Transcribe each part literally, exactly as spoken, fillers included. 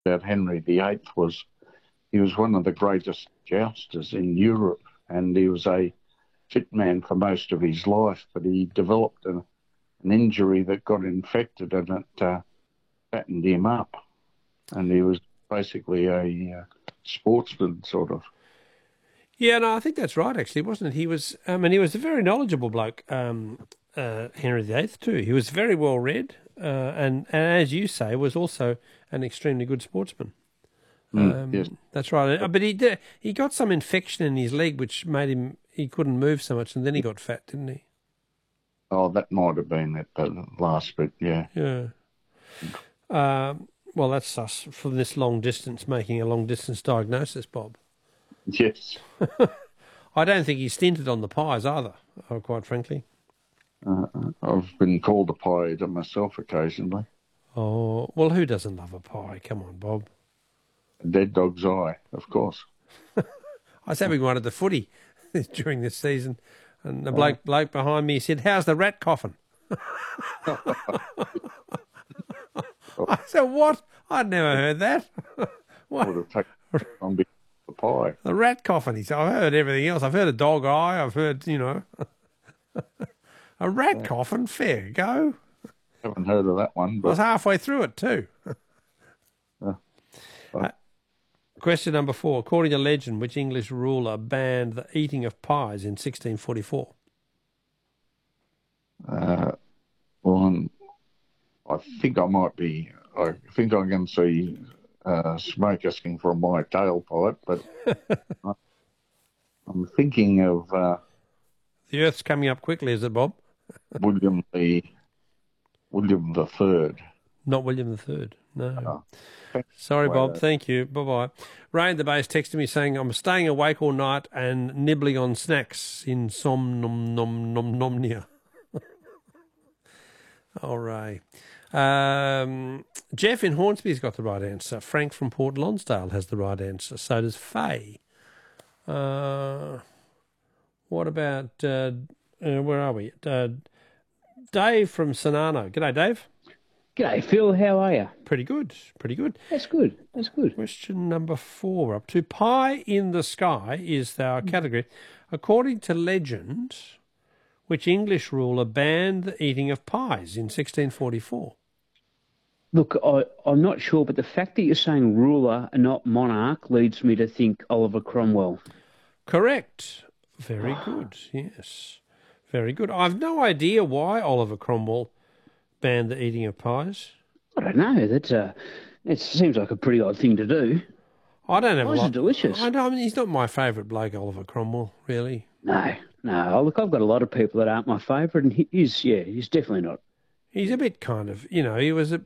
about Henry the Eighth was he was one of the greatest jousters in Europe, and he was a fit man for most of his life, but he developed a, an injury that got infected and it uh, fattened him up, and he was basically a uh, sportsman, sort of. Yeah, no, I think that's right, actually, wasn't it? He was, I mean, he was a very knowledgeable bloke, um, uh, Henry the Eighth, too. He was very well read, uh, and, and as you say, was also an extremely good sportsman. Mm, Um, yes. That's right. Uh, But he did, he got some infection in his leg, which made him, he couldn't move so much, and then he got fat, didn't he? Oh, that might have been it, the last bit, yeah. Yeah. Um, well, that's us from this long distance making a long distance diagnosis, Bob. Yes. I don't think he stinted on the pies either, uh, quite frankly. Uh, I've been called a pie eater myself occasionally. Oh, well, who doesn't love a pie? Come on, Bob. A dead dog's eye, of course. I was having one at the footy during this season, and the bloke, bloke behind me said, "How's the rat coffin?" I said, "What? I'd never heard that." What? Would have taken on the pie. The rat coffin. He said, "I've heard everything else. I've heard a dog eye. I've heard, you know, a rat yeah. coffin. Fair go." Haven't heard of that one. But... I was halfway through it too. uh, well. uh, question number four. According to legend, which English ruler banned the eating of pies in sixteen forty-four? Uh, well, I think I might be. I think I'm going to see uh, Smoke asking for my tailpipe, but I, I'm thinking of uh, the Earth's coming up quickly, is it, Bob? William the William the Third. Not William the Third. No. Oh. Sorry, Bob. Thank you. Bye bye. Ray in the base texted me saying, "I'm staying awake all night and nibbling on snacks in somnomnomnomnia." All right. Um, Jeff in Hornsby's got the right answer. Frank from Port Lonsdale has the right answer. So does Faye. Uh, what about, uh, uh, where are we? Uh, Dave from Sonano. G'day, Dave. G'day, Phil. How are you? Pretty good. Pretty good. That's good. That's good. Question number four. We're up to Pie in the Sky is our category. According to legend, which English ruler banned the eating of pies in sixteen forty-four? Look, I, I'm not sure, but the fact that you're saying ruler and not monarch leads me to think Oliver Cromwell. Correct. Very good, yes. Very good. I've no idea why Oliver Cromwell banned the eating of pies. I don't know. That's a, it seems like a pretty odd thing to do. I don't have pies a lot. Are delicious. I, know, I mean, he's not my favourite bloke, Oliver Cromwell, really. No, no. Look, I've got a lot of people that aren't my favourite, and he, he's, yeah, he's definitely not. He's a bit kind of, you know, he was a...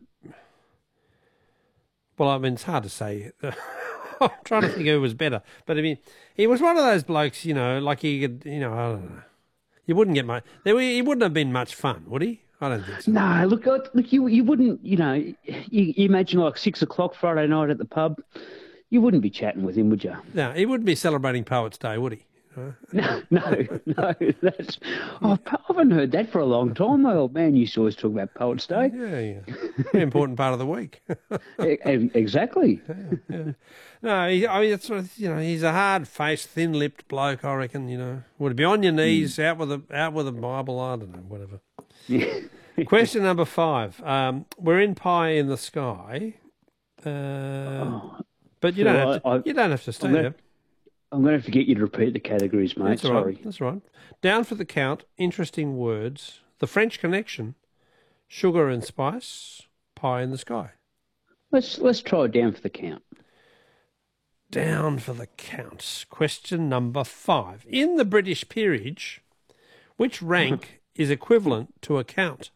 Well, I mean, it's hard to say. I'm trying to think who was better. But, I mean, he was one of those blokes, you know, like he could, you know, I don't know. You wouldn't get much... He wouldn't have been much fun, would he? I don't think so. No, look, look, you you wouldn't, you know, you, you imagine like six o'clock Friday night at the pub, you wouldn't be chatting with him, would you? No, he wouldn't be celebrating Poets' Day, would he? No, no, no. That's oh, I haven't heard that for a long time. My old man used to always talk about Poets' Day. Yeah, yeah. Very important part of the week. Exactly. Yeah, yeah. No, he, I mean, it's, you know, he's a hard-faced, thin-lipped bloke, I reckon, you know. Would be on your knees, mm. out with a out with a Bible, I don't know, whatever. Yeah. Question number five. Um, we're in Pie in the Sky, uh, oh, but you so don't have to, I, you don't have to stay there. I'm going to have to get you to repeat the categories, mate. That's Sorry. Right. That's right. Down for the count, interesting words, The French Connection, Sugar and Spice, Pie in the Sky. Let's let's try down for the count. Down for the count. Question number five. In the British peerage, which rank is equivalent to a count?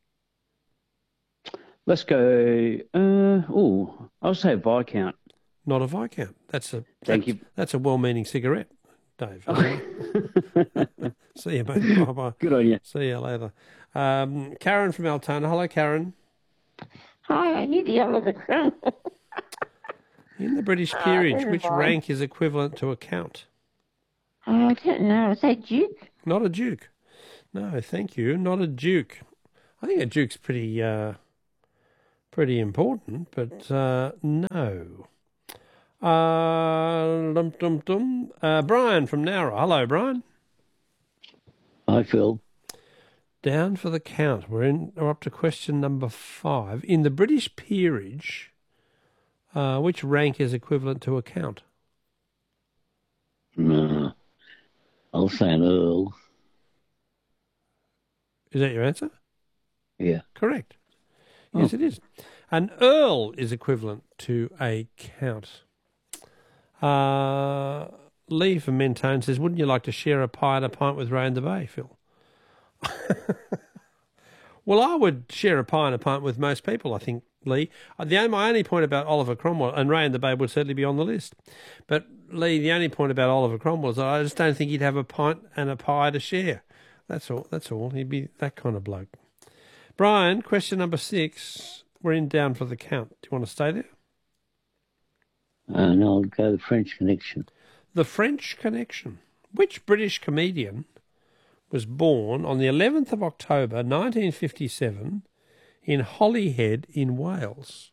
Let's go, uh, oh, I'll say Viscount. Not a Viscount. That's a Thank that's, you. That's a well-meaning cigarette, Dave. Oh. See you, mate. Bye-bye. Good on you. See you later. Um, Karen from Altona. Hello, Karen. Hi, I need the Oliver Cromwell. In the British peerage, uh, which rank is equivalent to a count? I don't know. Is that Duke? Not a Duke. No, thank you. Not a Duke. I think a Duke's pretty... Uh, Pretty important, but uh, no. Uh, dum, dum, dum. Uh, Brian from Nowra. Hello, Brian. Hi, Phil. Down for the count. We're in. We're up to question number five. In the British peerage, uh, which rank is equivalent to a count? No, I'll say an Earl. Is that your answer? Yeah. Correct. Yes, Oh. it is. An earl is equivalent to a count. Uh, Lee from Mentone says, wouldn't you like to share a pie and a pint with Ray in the Bay, Phil? Well, I would share a pie and a pint with most people, I think, Lee. Uh, The only, my only point about Oliver Cromwell, and Ray in the Bay would certainly be on the list. But, Lee, the only point about Oliver Cromwell is that I just don't think he'd have a pint and a pie to share. That's all. That's all. He'd be that kind of bloke. Brian, question number six. We're in down for the count. Do you want to stay there? Uh, no, I'll go the French Connection. The French Connection. Which British comedian was born on the eleventh of October nineteen fifty-seven in Holyhead in Wales?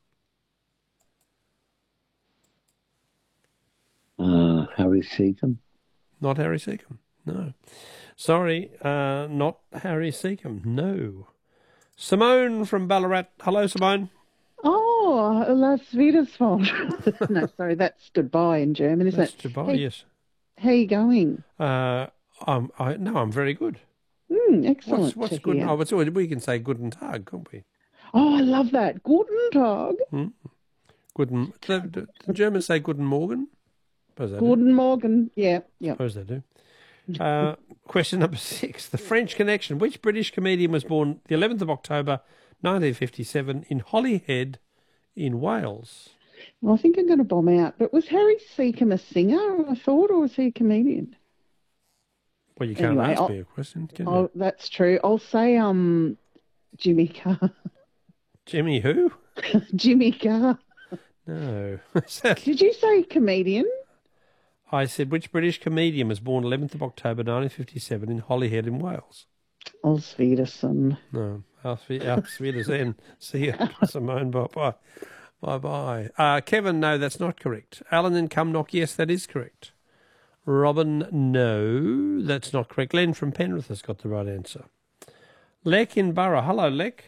Uh, Harry Seacombe. Not Harry Seacombe. No. Sorry, uh, not Harry Seacombe. No. Simone from Ballarat. Hello, Simone. Oh, Las Wiedersfeld. No, sorry, that's goodbye in German, isn't That's it? Dubai, Hey, yes. How you going? Uh, I'm, I, no, I'm very good. Mm, excellent. What's, what's to good? hear. Oh, it's, we can say Guten Tag, can't we? Oh, I love that. Guten Tag. Hmm? Guten, the, the Germans say Guten Morgen. Suppose they do. Guten Morgen. Yeah, yeah. Suppose they do. Uh, question number six. The French Connection. Which British comedian was born the eleventh of October nineteen fifty-seven in Holyhead in Wales? Well, I think I'm going to bomb out. But was Harry Seacombe a singer, I thought, or was he a comedian? Well, you can't Anyway, ask I'll- me a question, can Oh, you? that's true. I'll say um, Jimmy Carr. Jimmy who? Jimmy Carr. No. Did you say comedian? I said, which British comedian was born eleventh of October nineteen fifty-seven in Holyhead in Wales? Os Wiedersehen. No. Auf Wiedersehen. See you, Simone. Bye-bye. Bye-bye. Uh, Kevin, no, that's not correct. Alan in Cumnock, yes, that is correct. Robin, no, that's not correct. Len from Penrith has got the right answer. Lek in Borough. Hello, Lek.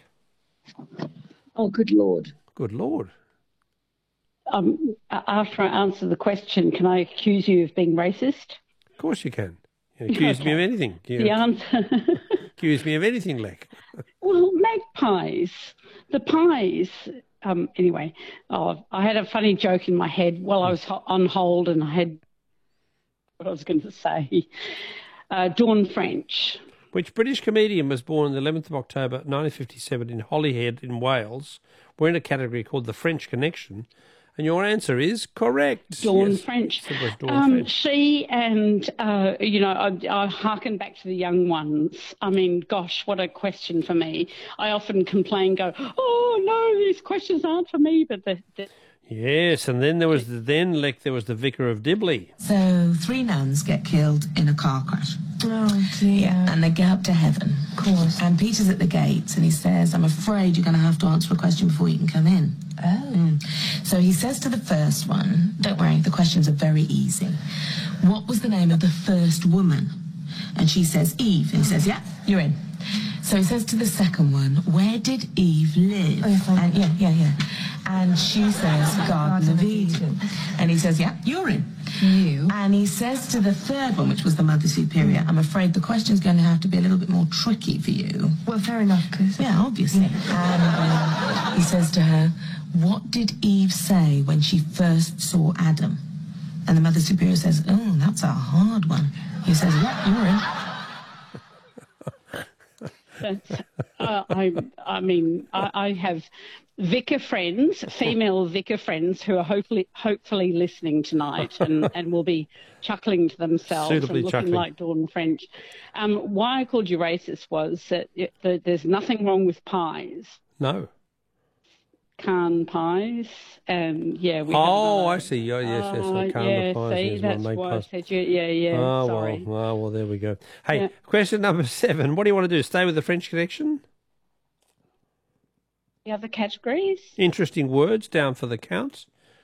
Oh, good Lord. Good Lord. Um, a- after I answer the question, can I accuse you of being racist? Of course you can. You accuse me of anything. You The answer. accuse me of anything, Lek. Well, magpies. The pies. Um, anyway, oh, I had a funny joke in my head while I was ho- on hold, and I had what I was going to say. Uh, Dawn French. Which British comedian was born on the eleventh of October nineteen fifty-seven in Holyhead in Wales? We're in a category called the French Connection. And your answer is correct. Dawn Yes. French. It was Dawn Um, French. she and, uh, you know, I, I hearken back to the young ones. I mean, gosh, what a question for me. I often complain, go, oh, no, these questions aren't for me. But the, the Yes, and then there was the, then like there was the Vicar of Dibley. So three nuns get killed in a car crash. Oh, dear. Yeah, and they get up to heaven. Of course. And Peter's at the gates and he says, I'm afraid you're going to have to answer a question before you can come in. Oh. Mm. So he says to the first one, don't worry, the questions are very easy. What was the name of the first woman? And she says, Eve. And he says, yeah, you're in. So he says to the second one, where did Eve live? Oh, yes, I know. and, yeah, yeah, yeah. And she says, Garden of Garden of Eden. And he says, yeah, you're in. You. And he says to the third one, which was the Mother Superior, I'm afraid the question's going to have to be a little bit more tricky for you. Well, fair enough, because... Yeah, obviously. And um, he says to her, what did Eve say when she first saw Adam? And the Mother Superior says, oh, that's a hard one. He says, yeah, you're in. That's, uh, I, I mean, I, I have vicar friends, female vicar friends, who are hopefully hopefully listening tonight and, and will be chuckling to themselves Suitably and looking chuckling. like Dawn French. Um, why I called you racist was that, it, that there's nothing wrong with pies, No. Cairn pies, and yeah. We Oh, have I another- see. Oh, yes, yes. Oh, I can't yeah, apply. see, Yes, my that's make why I pass. said you. Yeah, yeah. Oh, sorry. well, oh, well, there we go. Hey, Yeah. question number seven. What do you want to do? Stay with the French Connection? The other categories? Interesting words down for the counts.